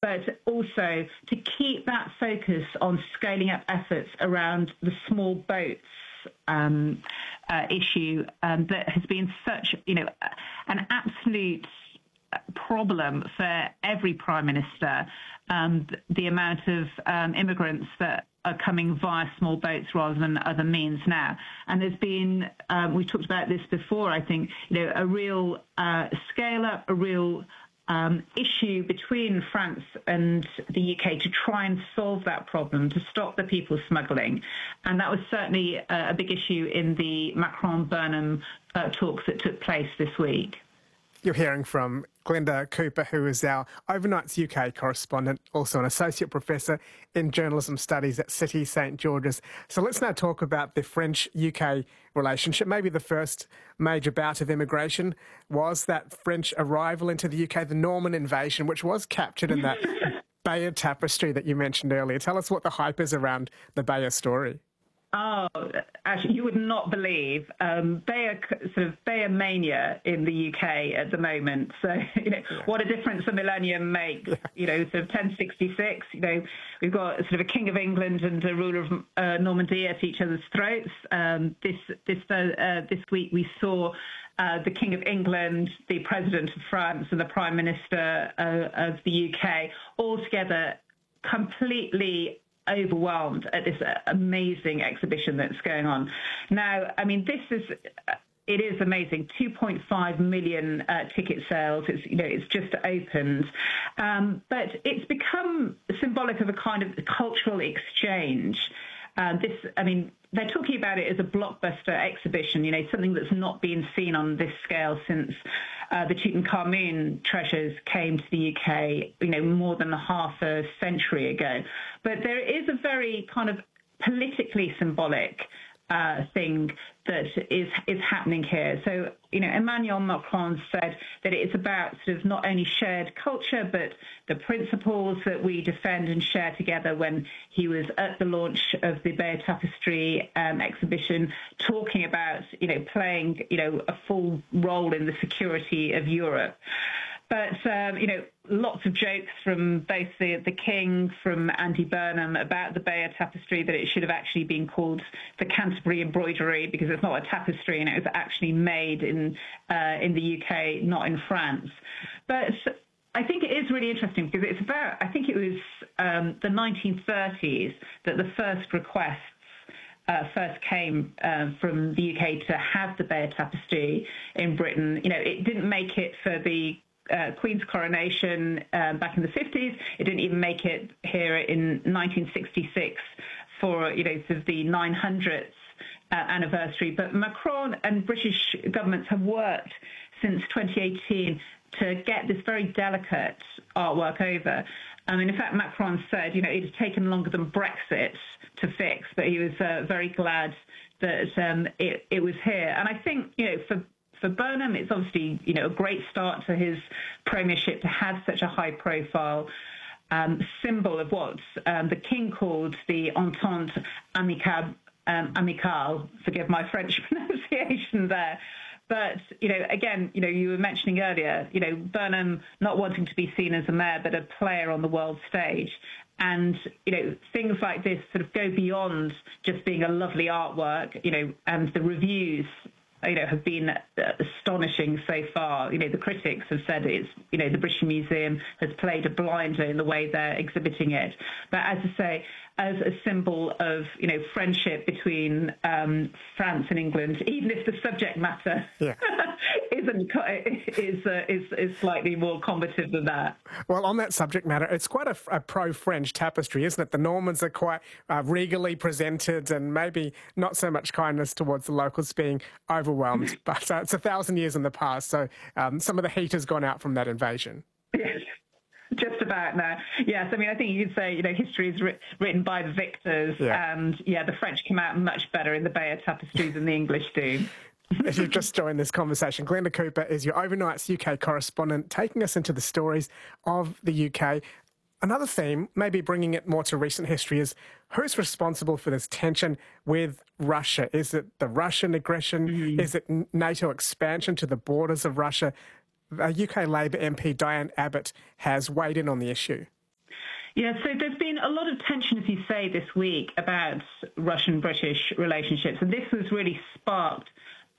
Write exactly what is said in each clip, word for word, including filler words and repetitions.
but also to keep that focus on scaling up efforts around the small boats um, uh, issue um, that has been such, you know, an absolute problem for every prime minister. Um, the amount of um, immigrants that are coming via small boats rather than other means now. And there's been, um, we've talked about this before, I think, you know, a real uh, scale up, a real um, issue between France and the U K to try and solve that problem, to stop the people smuggling. And that was certainly a, a big issue in the Macron-Burnham uh, talks that took place this week. You're hearing from Glenda Cooper, who is our Overnights U K correspondent, also an associate professor in journalism studies at City St George's. So let's now talk about the French-U K relationship. Maybe the first major bout of immigration was that French arrival into the U K, the Norman invasion, which was captured in that Bayeux Tapestry that you mentioned earlier. Tell us what the hype is around the Bayeux story. Oh, actually, you would not believe um, Bayeux, sort of Bayeux mania in the U K at the moment. So, you know, yeah. What a difference a millennium makes. Yeah. You know, sort of ten sixty-six. You know, we've got sort of a King of England and a ruler of uh, Normandy at each other's throats. Um, this this uh, this week we saw uh, the King of England, the President of France, and the Prime Minister uh, of the U K all together, completely overwhelmed at this amazing exhibition that's going on. Now, I mean, this is, it is amazing. two point five million uh, ticket sales. It's, you know, it's just opened. Um, but it's become symbolic of a kind of cultural exchange. Uh, this, I mean, they're talking about it as a blockbuster exhibition, you know, something that's not been seen on this scale since uh, the Tutankhamun treasures came to the U K, you know, more than a half a century ago. But there is a very kind of politically symbolic uh, thing that is is happening here. So, you know, Emmanuel Macron said that it's about sort of not only shared culture, but the principles that we defend and share together. When he was at the launch of the Bayeux Tapestry um, exhibition, talking about, you know, playing, you know, a full role in the security of Europe. But, um, you know, lots of jokes from both the, the King, from Andy Burnham about the Bayeux Tapestry, that it should have actually been called the Canterbury Embroidery because it's not a tapestry and it was actually made in uh, in the U K, not in France. But I think it is really interesting because it's about, I think it was um, the nineteen thirties that the first requests Uh, first came uh, from the U K to have the Bayeux Tapestry in Britain. You know, it didn't make it for the uh, Queen's coronation um, back in the fifties. It didn't even make it here in nineteen sixty-six for, you know, sort of the nine hundredth uh, anniversary. But Macron and British governments have worked since twenty eighteen to get this very delicate artwork over. I mean, in fact, Macron said, you know, it has taken longer than Brexit to fix, but he was uh, very glad that um, it, it was here. And I think, you know, for for Burnham, it's obviously, you know, a great start to his premiership to have such a high-profile um, symbol of what um, the King called the Entente amicale, um, amicale, forgive my French pronunciation there. But, you know, again, you know, you were mentioning earlier, you know, Burnham not wanting to be seen as a mayor, but a player on the world stage. And, you know, things like this sort of go beyond just being a lovely artwork, you know, and the reviews, you know, have been astonishing so far. You know, the critics have said it's, you know, the British Museum has played a blinder in the way they're exhibiting it. But as I say, as a symbol of, you know, friendship between um, France and England, even if the subject matter yeah. isn't is, uh, is is slightly more combative than that. Well, on that subject matter, it's quite a, a pro-French tapestry, isn't it? The Normans are quite uh, regally presented, and maybe not so much kindness towards the locals being overwhelmed. But uh, it's a thousand years in the past, so um, some of the heat has gone out from that invasion. Yes. Just about now. Yes, I mean, I think you could say, you know, history is ri- written by the victors, yeah. and, yeah, the French come out much better in the Bayeux Tapestry than the English do. If you've just joined this conversation, Glenda Cooper is your Overnights U K correspondent, taking us into the stories of the U K. Another theme, maybe bringing it more to recent history, is who's responsible for this tension with Russia? Is it the Russian aggression? Mm. Is it NATO expansion to the borders of Russia? A U K Labour M P, Diane Abbott, has weighed in on the issue. Yeah, so there's been a lot of tension, as you say, this week about Russian-British relationships, and this was really sparked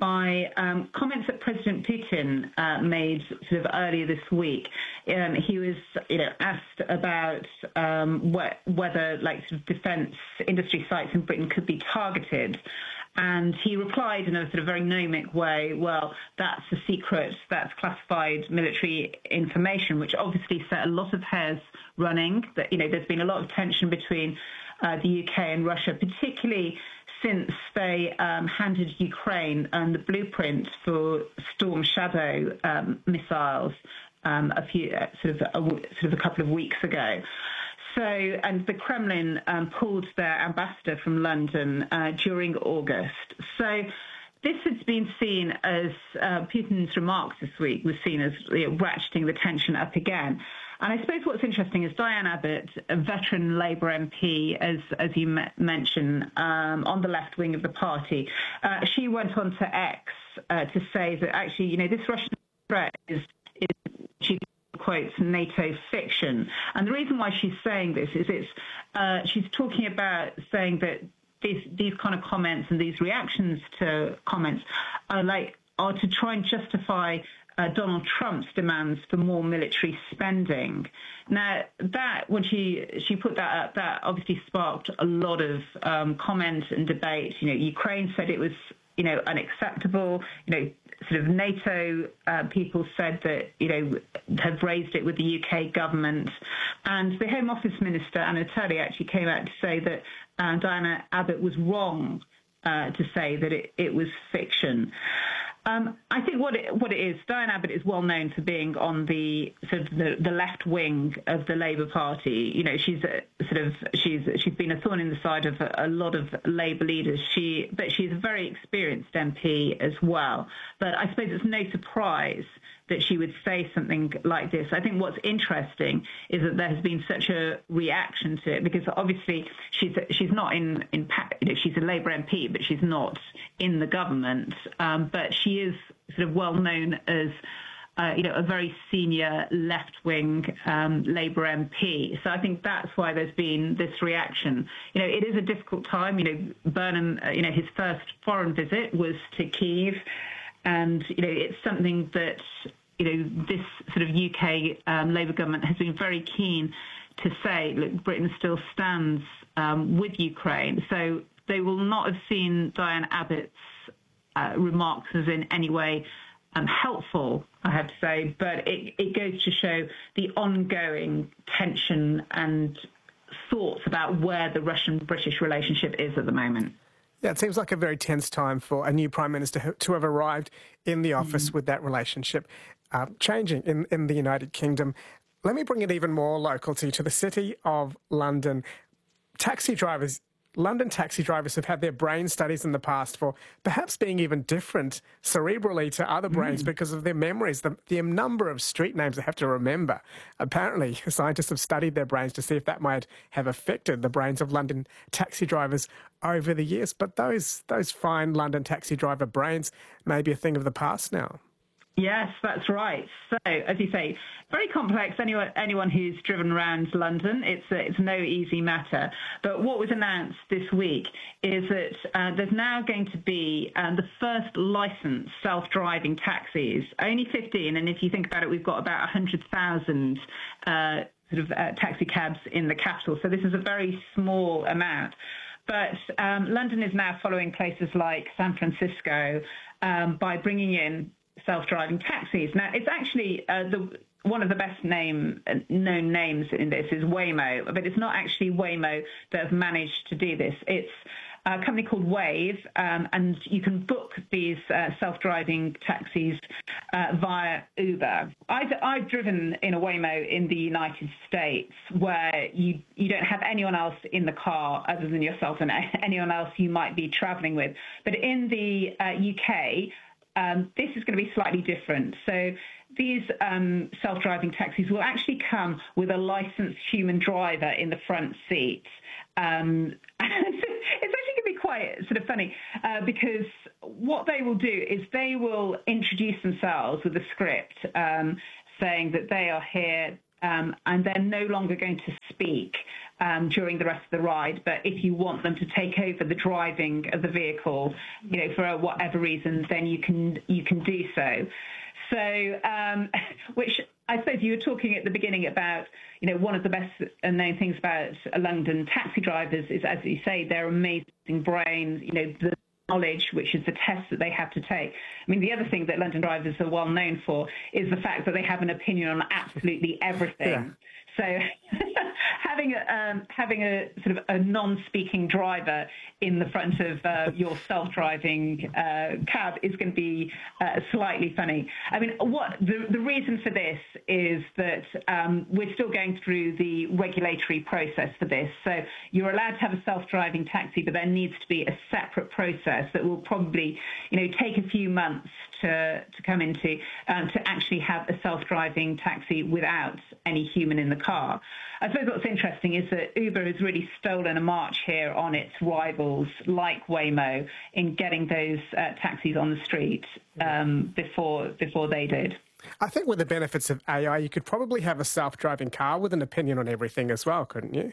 by um, comments that President Putin uh, made sort of earlier this week. Um, he was, you know, asked about um, wh- whether, like, sort of defence industry sites in Britain could be targeted. And he replied in a sort of very gnomic way, well, that's a secret, that's classified military information, which obviously set a lot of hairs running. That, you know, there's been a lot of tension between uh, the U K and Russia, particularly since they um, handed Ukraine um, the blueprint for Storm Shadow um, missiles um, a few uh, sort of a, sort of a couple of weeks ago. So, and the Kremlin um, pulled their ambassador from London uh, during August. So this has been seen as, uh, Putin's remarks this week was seen as, you know, ratcheting the tension up again. And I suppose what's interesting is Diane Abbott, a veteran Labour M P, as as you m- mentioned, um, on the left wing of the party, uh, she went on to X uh, to say that actually, you know, this Russian threat is, is she quotes, NATO fiction. And the reason why she's saying this is it's uh, she's talking about saying that these these kind of comments and these reactions to comments are like are to try and justify Uh, Donald Trump's demands for more military spending. Now, that when she she put that up, that obviously sparked a lot of um, comment and debate. You know, Ukraine said it was, you know, unacceptable. You know, sort of NATO uh, people said that, you know, have raised it with the U K government, and the Home Office Minister Anna Turley actually came out to say that uh, Diana Abbott was wrong uh, to say that it, it was fiction. Um, I think what it, what it is, Diane Abbott is well known for being on the sort of the, the left wing of the Labour Party. You know, she's a, sort of she's she's been a thorn in the side of a, a lot of Labour leaders. She, but she's a very experienced M P as well. But I suppose it's no surprise that she would say something like this. I think what's interesting is that there has been such a reaction to it, because obviously she's she's not in, in you know, she's a Labour M P, but she's not in the government. Um, but she is sort of well known as uh, you know, a very senior left-wing um, Labour M P. So I think that's why there's been this reaction. You know, it is a difficult time. You know, Burnham, uh, you know, his first foreign visit was to Kyiv, and you know, it's something that, you know, this sort of U K um, Labour government has been very keen to say, look, Britain still stands um, with Ukraine. So they will not have seen Diane Abbott's uh, remarks as in any way um, helpful, I have to say, but it, it goes to show the ongoing tension and thoughts about where the Russian-British relationship is at the moment. Yeah, it seems like a very tense time for a new Prime Minister to have arrived in the office mm. with that relationship uh, changing in, in the United Kingdom. Let me bring it even more local to, to the city of London. Taxi drivers, London taxi drivers have had their brain studies in the past for perhaps being even different cerebrally to other brains mm. because of their memories, the, the number of street names they have to remember. Apparently, scientists have studied their brains to see if that might have affected the brains of London taxi drivers over the years. But those those fine London taxi driver brains may be a thing of the past now. Yes, that's right. So, as you say, very complex. Anyone, anyone who's driven around London, it's a, it's no easy matter. But what was announced this week is that uh, there's now going to be um, the first licensed self-driving taxis, only fifteen. And if you think about it, we've got about one hundred thousand uh, sort of uh, taxi cabs in the capital. So this is a very small amount. But um, London is now following places like San Francisco um, by bringing in self-driving taxis. Now, it's actually uh, the one of the best name uh, known names in this is Waymo, but it's not actually Waymo that have managed to do this. It's a company called Wave, um, and you can book these uh, self-driving taxis uh, via Uber. I've, I've driven in a Waymo in the United States, where you, you don't have anyone else in the car other than yourself and anyone else you might be traveling with. But in the uh, U K, Um, this is going to be slightly different. So these um, self-driving taxis will actually come with a licensed human driver in the front seat. Um, and it's actually going to be quite sort of funny uh, because what they will do is they will introduce themselves with a script um, saying that they are here um, and they're no longer going to speak um, during the rest of the ride. But if you want them to take over the driving of the vehicle, you know, for whatever reason, then you can you can do so. So, um, which I suppose you were talking at the beginning about, you know, one of the best known things about London taxi drivers is, as you say, their amazing brains, you know, the knowledge, which is the test that they have to take. I mean, the other thing that London drivers are well known for is the fact that they have an opinion on absolutely everything. Yeah. So having a, um, having a sort of a non-speaking driver in the front of uh, your self-driving uh, cab is going to be uh, slightly funny. I mean, what the, the reason for this is that um, we're still going through the regulatory process for this. So you're allowed to have a self-driving taxi, but there needs to be a separate process that will probably, you know, take a few months to, to come into um, to actually have a self-driving taxi without any human in the car. I suppose what's interesting is that Uber has really stolen a march here on its rivals like Waymo in getting those uh, taxis on the street um, before before they did. I think with the benefits of A I, you could probably have a self-driving car with an opinion on everything as well, couldn't you?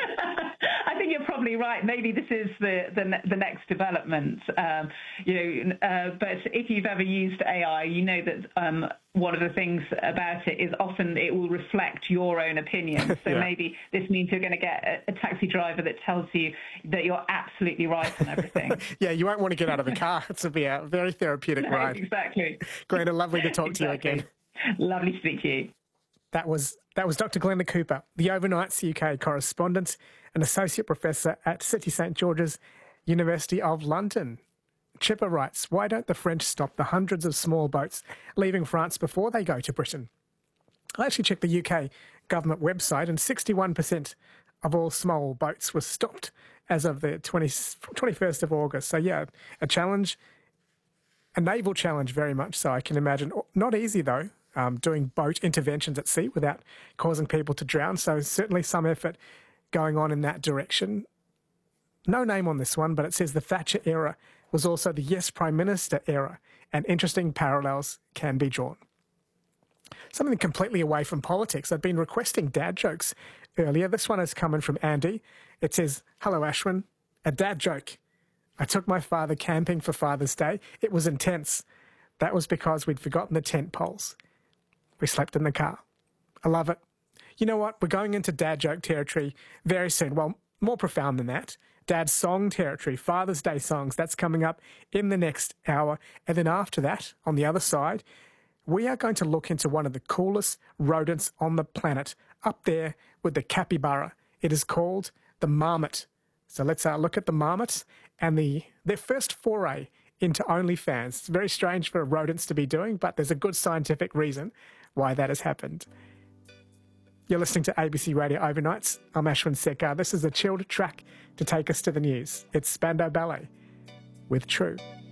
I think you're probably right. Maybe this is the the, the next development. Um, you know, uh, but if you've ever used A I, you know that um, one of the things about it is often it will reflect your own opinion. So yeah. Maybe this means you're going to get a, a taxi driver that tells you that you're absolutely right on everything. Yeah, you won't want to get out of the car. It's a very therapeutic no, ride. Exactly. Glenda, lovely to talk exactly. to you again. Lovely to speak to you. That was that was Doctor Glenda Cooper, the Overnights U K correspondent and associate professor at City St George's, University of London. Chipper writes, why don't the French stop the hundreds of small boats leaving France before they go to Britain? I actually checked the U K government website and sixty-one percent of all small boats were stopped as of the twenty-first of August. So yeah, a challenge, a naval challenge very much so, I can imagine. Not easy though. Um, doing boat interventions at sea without causing people to drown. So certainly some effort going on in that direction. No name on this one, but it says the Thatcher era was also the Yes Prime Minister era, and interesting parallels can be drawn. Something completely away from politics. I've been requesting dad jokes earlier. This one is coming from Andy. It says, hello Ashwin, a dad joke. I took my father camping for Father's Day. It was intense. That was because we'd forgotten the tent poles. We slept in the car. I love it. You know what? We're going into dad joke territory very soon. Well, more profound than that. Dad song territory, Father's Day songs. That's coming up in the next hour. And then after that, on the other side, we are going to look into one of the coolest rodents on the planet, up there with the capybara. It is called the marmot. So let's uh, look at the marmots and the their first foray into OnlyFans. It's very strange for rodents to be doing, but there's a good scientific reason why that has happened. You're listening to A B C Radio Overnights. I'm Ashwin Sekar. This is a chilled track to take us to the news. It's Spandau Ballet with True.